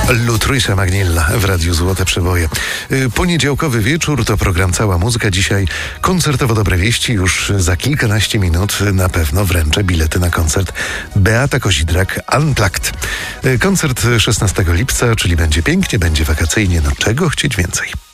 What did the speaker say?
Lutrisa Magnilla w Radiu Złote Przeboje. Poniedziałkowy wieczór to program Cała Muzyka. Dzisiaj koncertowo dobre wieści. Już za kilkanaście minut na pewno wręczę bilety na koncert Beata Kozidrak Unplugged. Koncert 16 lipca, czyli będzie pięknie, będzie wakacyjnie. No czego chcieć więcej?